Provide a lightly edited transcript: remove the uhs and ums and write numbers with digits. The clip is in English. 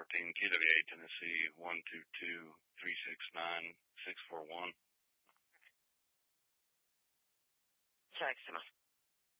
KWA, Tennessee, 122-369-641. じゃあ、来てます。